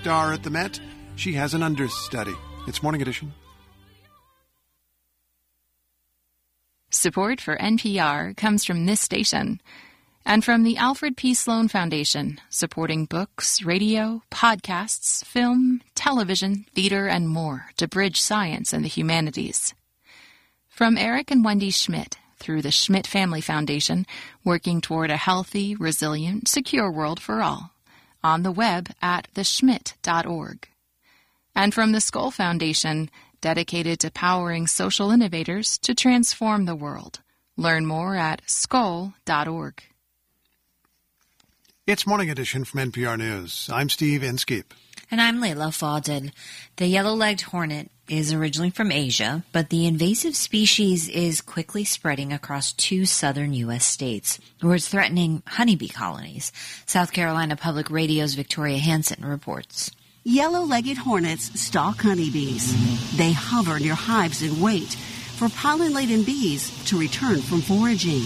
star at the Met, she has an understudy. It's Morning Edition. Support for NPR comes from this station and from the Alfred P. Sloan Foundation, supporting books, radio, podcasts, film, television, theater, and more to bridge science and the humanities. From Eric and Wendy Schmidt, through the Schmidt Family Foundation, working toward a healthy, resilient, secure world for all. On the web at theschmidt.org. And from the Skoll Foundation, dedicated to powering social innovators to transform the world. Learn more at skoll.org. It's Morning Edition from NPR News. I'm Steve Inskeep. And I'm Layla Fadel. The yellow-legged hornet is originally from Asia, but the invasive species is quickly spreading across 2 southern U.S. states, where it's threatening honeybee colonies. South Carolina Public Radio's Victoria Hansen reports. Yellow-legged hornets stalk honeybees. They hover near hives and wait for pollen-laden bees to return from foraging.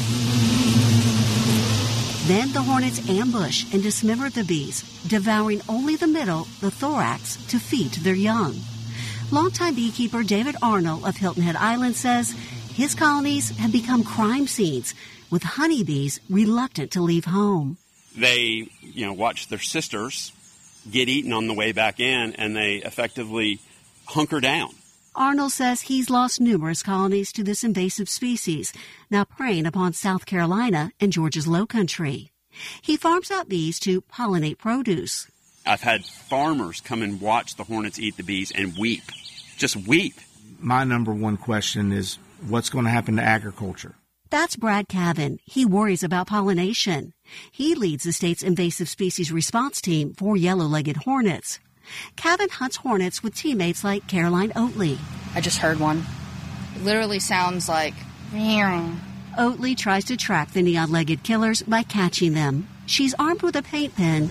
Then the hornets ambush and dismember the bees, devouring only the middle, the thorax, to feed their young. Longtime beekeeper David Arnold of Hilton Head Island says his colonies have become crime scenes, with honeybees reluctant to leave home. They, watch their sisters get eaten on the way back in, and they effectively hunker down. Arnold says he's lost numerous colonies to this invasive species, now preying upon South Carolina and Georgia's Lowcountry. He farms out bees to pollinate produce. I've had farmers come and watch the hornets eat the bees and weep, just weep. My number one question is, what's going to happen to agriculture? That's Brad Cavan. He worries about pollination. He leads the state's invasive species response team for yellow-legged hornets. Cavan hunts hornets with teammates like Caroline Oatley. I just heard one. It literally sounds like meow. Oatley tries to track the neon-legged killers by catching them. She's armed with a paint pen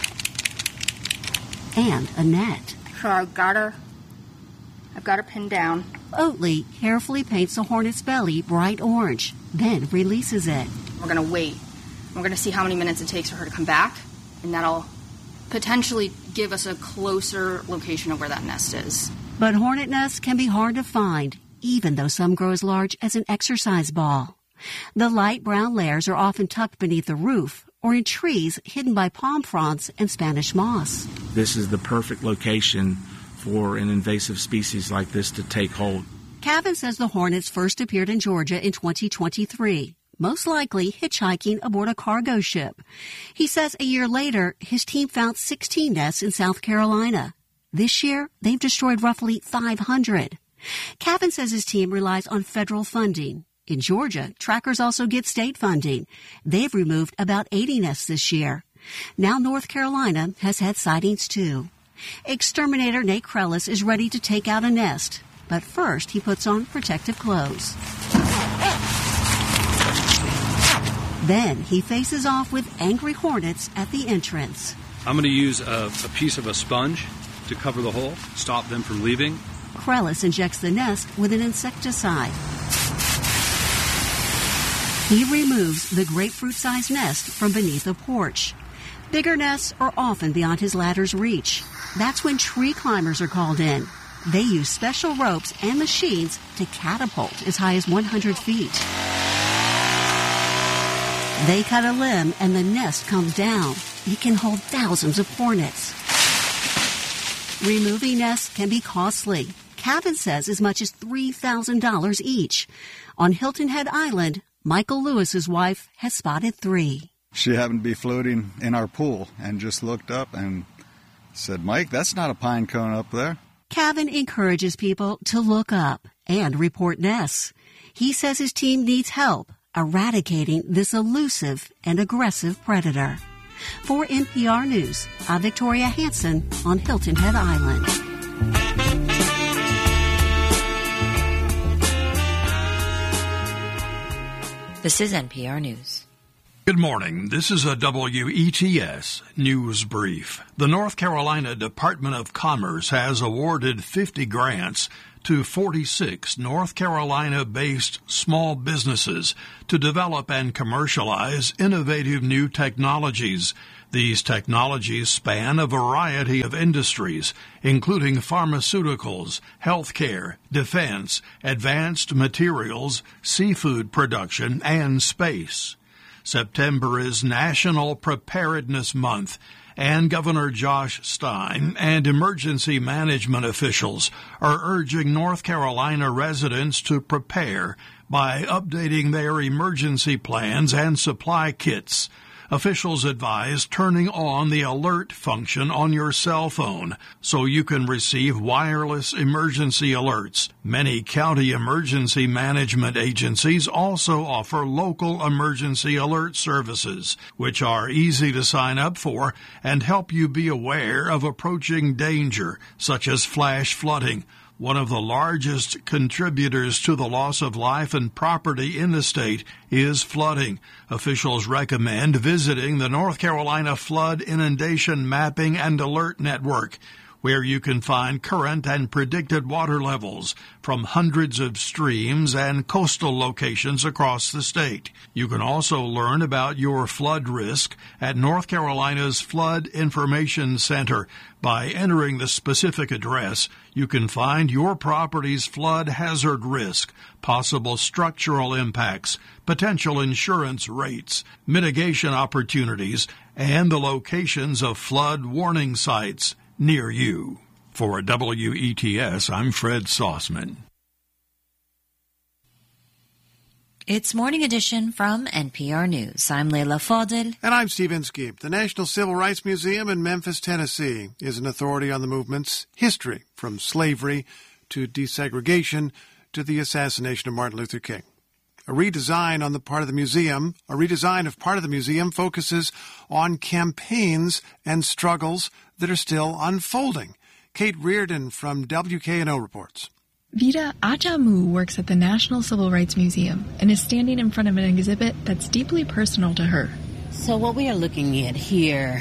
and a net. So I've got her pinned down. Oatley carefully paints the hornet's belly bright orange, then releases it. We're going to wait. We're going to see how many minutes it takes for her to come back, and that'll potentially give us a closer location of where that nest is. But hornet nests can be hard to find, even though some grow as large as an exercise ball. The light brown layers are often tucked beneath the roof or in trees hidden by palm fronds and Spanish moss. This is the perfect location for an invasive species like this to take hold. Cavan says the hornets first appeared in Georgia in 2023, most likely hitchhiking aboard a cargo ship. He says a year later, his team found 16 nests in South Carolina. This year, they've destroyed roughly 500. Cavan says his team relies on federal funding. In Georgia, trackers also get state funding. They've removed about 80 nests this year. Now North Carolina has had sightings too. Exterminator Nate Krellis is ready to take out a nest, but first he puts on protective clothes. Then he faces off with angry hornets at the entrance. I'm going to use a piece of a sponge to cover the hole, stop them from leaving. Krellis injects the nest with an insecticide. He removes the grapefruit-sized nest from beneath the porch. Bigger nests are often beyond his ladder's reach. That's when tree climbers are called in. They use special ropes and machines to catapult as high as 100 feet. They cut a limb and the nest comes down. It can hold thousands of hornets. Removing nests can be costly. Cavan says as much as $3,000 each. On Hilton Head Island, Michael Lewis's wife has spotted 3. She happened to be floating in our pool and just looked up and said, "Mike, that's not a pine cone up there." Cavan encourages people to look up and report nests. He says his team needs help eradicating this elusive and aggressive predator. For NPR News, I'm Victoria Hansen on Hilton Head Island. This is NPR News. Good morning. This is a WETS news brief. The North Carolina Department of Commerce has awarded 50 grants to 46 North Carolina-based small businesses to develop and commercialize innovative new technologies. These technologies span a variety of industries, including pharmaceuticals, healthcare, defense, advanced materials, seafood production, and space. September is National Preparedness Month, and Governor Josh Stein and emergency management officials are urging North Carolina residents to prepare by updating their emergency plans and supply kits. Officials advise turning on the alert function on your cell phone so you can receive wireless emergency alerts. Many county emergency management agencies also offer local emergency alert services, which are easy to sign up for and help you be aware of approaching danger, such as flash flooding. One of the largest contributors to the loss of life and property in the state is flooding. Officials recommend visiting the North Carolina Flood Inundation Mapping and Alert Network, where you can find current and predicted water levels from hundreds of streams and coastal locations across the state. You can also learn about your flood risk at North Carolina's Flood Information Center. By entering the specific address, you can find your property's flood hazard risk, possible structural impacts, potential insurance rates, mitigation opportunities, and the locations of flood warning sites near you. For WETS, I'm Fred Sauceman. It's Morning Edition from NPR News. I'm Leila Fadel. And I'm Steve Inskeep. The National Civil Rights Museum in Memphis, Tennessee is an authority on the movement's history, from slavery to desegregation to the assassination of Martin Luther King. A redesign of part of the museum focuses on campaigns and struggles that are still unfolding. Kate Reardon from WKNO reports. Vida Ajamu works at the National Civil Rights Museum and is standing in front of an exhibit that's deeply personal to her. So what we are looking at here,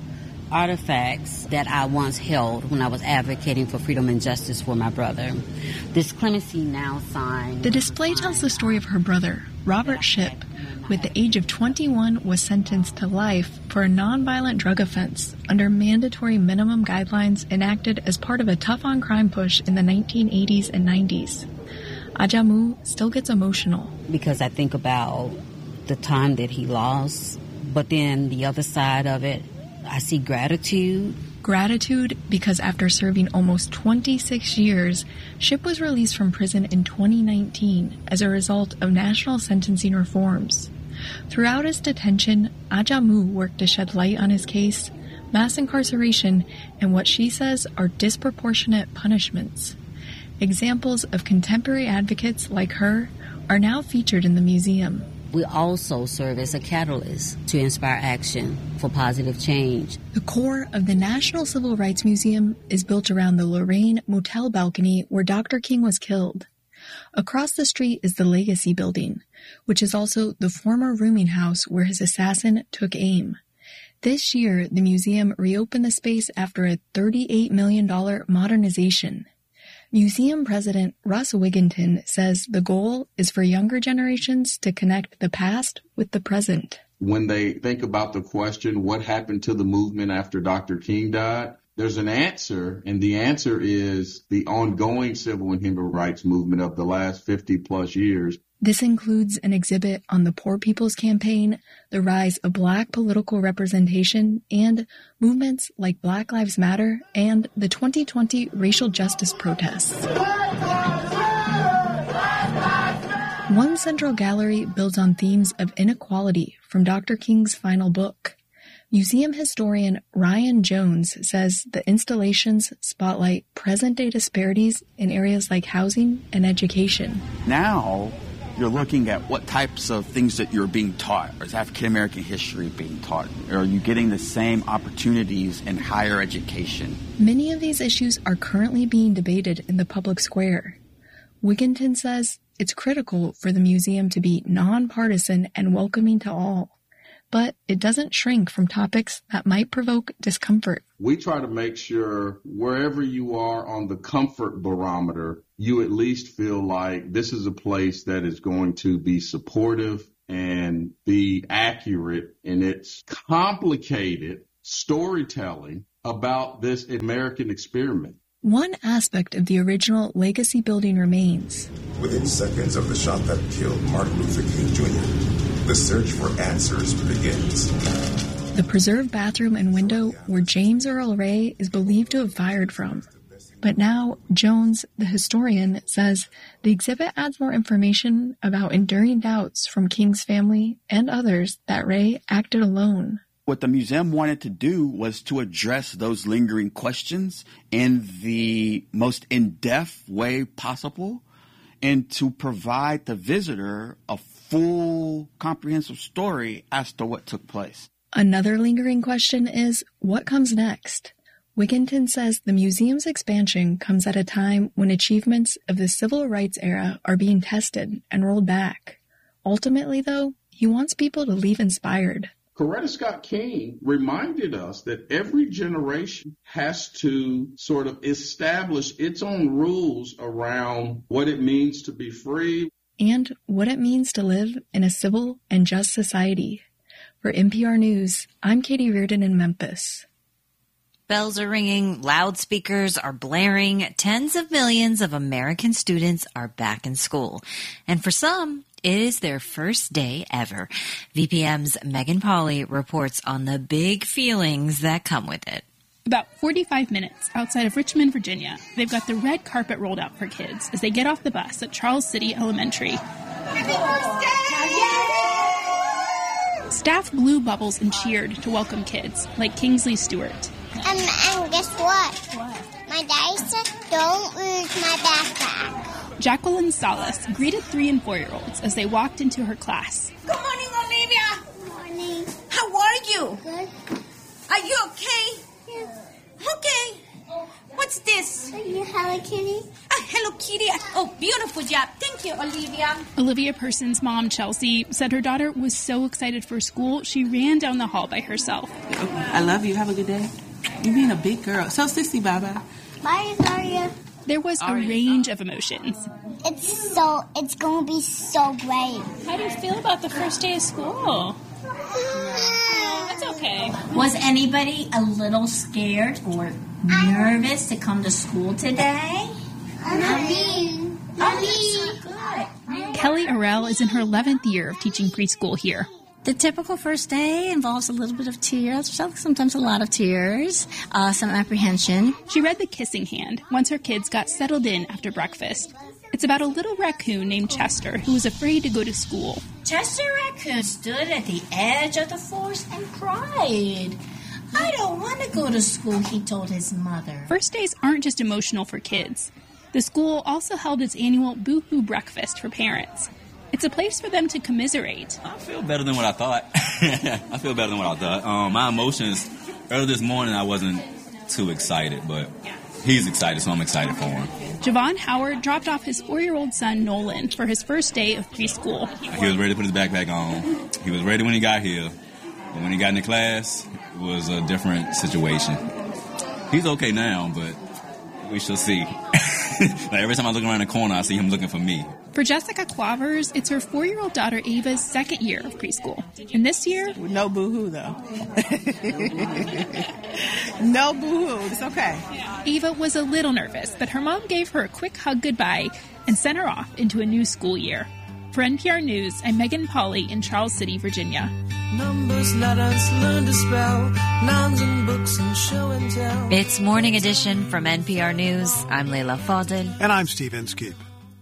artifacts that I once held when I was advocating for freedom and justice for my brother. This Clemency Now sign. The display tells the story of her brother, Robert Shipp, who at the age of 21 was sentenced to life for a nonviolent drug offense under mandatory minimum guidelines enacted as part of a tough-on-crime push in the 1980s and 90s. Ajamu still gets emotional. Because I think about the time that he lost, but then the other side of it, I see gratitude. Gratitude because after serving almost 26 years, Shipp was released from prison in 2019 as a result of national sentencing reforms. Throughout his detention, Ajamu worked to shed light on his case, mass incarceration, and what she says are disproportionate punishments. Examples of contemporary advocates like her are now featured in the museum. We also serve as a catalyst to inspire action for positive change. The core of the National Civil Rights Museum is built around the Lorraine Motel balcony where Dr. King was killed. Across the street is the Legacy Building, which is also the former rooming house where his assassin took aim. This year, the museum reopened the space after a $38 million modernization. Museum President Russ Wigginton says the goal is for younger generations to connect the past with the present. When they think about the question, what happened to the movement after Dr. King died, there's an answer, and the answer is the ongoing civil and human rights movement of the last 50 plus years. This includes an exhibit on the Poor People's Campaign, the rise of Black political representation, and movements like Black Lives Matter and the 2020 racial justice protests. One central gallery builds on themes of inequality from Dr. King's final book. Museum historian Ryan Jones says the installations spotlight present-day disparities in areas like housing and education. Now, you're looking at what types of things that you're being taught. Is African American history being taught? Are you getting the same opportunities in higher education? Many of these issues are currently being debated in the public square. Wigginton says it's critical for the museum to be nonpartisan and welcoming to all. but it doesn't shrink from topics that might provoke discomfort. We try to make sure wherever you are on the comfort barometer, you at least feel like this is a place that is going to be supportive and be accurate in its complicated storytelling about this American experiment. One aspect of the original legacy building remains. Within seconds of the shot that killed Martin Luther King Jr., the search for answers begins. The preserved bathroom and window where James Earl Ray is believed to have fired from. But now, Jones, the historian, says the exhibit adds more information about enduring doubts from King's family and others that Ray acted alone. What the museum wanted to do was to address those lingering questions in the most in-depth way possible and to provide the visitor a full, comprehensive story as to what took place. Another lingering question is, what comes next? Wigginton says the museum's expansion comes at a time when achievements of the civil rights era are being tested and rolled back. Ultimately, though, he wants people to leave inspired. Coretta Scott King reminded us that every generation has to sort of establish its own rules around what it means to be free. And what it means to live in a civil and just society. For NPR News, I'm Katie Reardon in Memphis. Bells are ringing, loudspeakers are blaring, tens of millions of American students are back in school. And for some, it is their first day ever. VPM's Megan Pauley reports on the big feelings that come with it. About 45 minutes outside of Richmond, Virginia, they've got the red carpet rolled out for kids as they get off the bus at Charles City Elementary. Staff blew bubbles and cheered to welcome kids, like Kingsley Stewart. And guess what? My daddy said, don't lose my backpack. Jacqueline Salas greeted 3- and 4-year-olds as they walked into her class. Good morning, Olivia. Good morning. How are you? Good. Are you okay? Yeah. Okay. What's this? Are you Hello Kitty? Hello Kitty. Oh, beautiful job. Thank you, Olivia. Olivia Person's mom, Chelsea, said her daughter was so excited for school, she ran down the hall by herself. I love you. Have a good day. You're being a big girl. So sissy, Baba. Bye, Zaria. There was a range of emotions. It's going to be so great. How do you feel about the first day of school? That's okay. Was anybody a little scared or nervous to come to school today? Me. Kelly Arell is in her 11th year of teaching preschool here. The typical first day involves a little bit of tears, sometimes a lot of tears, some apprehension. She read The Kissing Hand once her kids got settled in after breakfast. It's about a little raccoon named Chester who was afraid to go to school. Chester Raccoon stood at the edge of the forest and cried. I don't want to go to school, he told his mother. First days aren't just emotional for kids. The school also held its annual Boo-Hoo Breakfast for parents. It's a place for them to commiserate. I feel better than what I thought. My emotions, early this morning I wasn't too excited, but he's excited, so I'm excited for him. Javon Howard dropped off his 4-year-old son, Nolan, for his first day of preschool. He was ready to put his backpack on. He was ready when he got here. But when he got into class, it was a different situation. He's okay now, but we shall see. Like every time I look around the corner, I see him looking for me. For Jessica Quavers, it's her 4-year-old daughter Ava's 2nd year of preschool. And this year... No boo-hoo, though. No boo-hoo. It's okay. Ava was a little nervous, but her mom gave her a quick hug goodbye and sent her off into a new school year. For NPR News, I'm Megan Pauley in Charles City, Virginia. Numbers, letters, learn to spell, nouns and books and show and tell. It's Morning Edition from NPR News. I'm Layla Fadel. And I'm Steve Inskeep.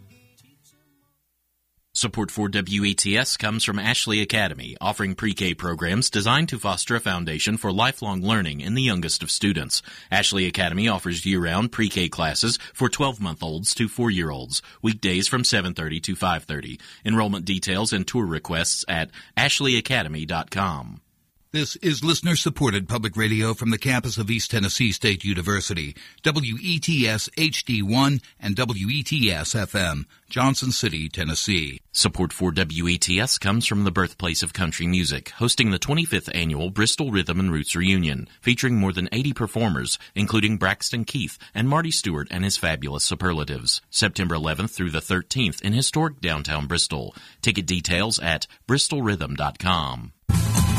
Support for WETS comes from Ashley Academy, offering pre-K programs designed to foster a foundation for lifelong learning in the youngest of students. Ashley Academy offers year-round pre-K classes for 12-month-olds to 4-year-olds, weekdays from 7:30 to 5:30. Enrollment details and tour requests at ashleyacademy.com. This is listener-supported public radio from the campus of East Tennessee State University, WETS HD1 and WETS FM, Johnson City, Tennessee. Support for WETS comes from the birthplace of country music, hosting the 25th annual Bristol Rhythm and Roots Reunion, featuring more than 80 performers, including Braxton Keith and Marty Stewart and his fabulous superlatives. September 11th through the 13th in historic downtown Bristol. Ticket details at bristolrhythm.com.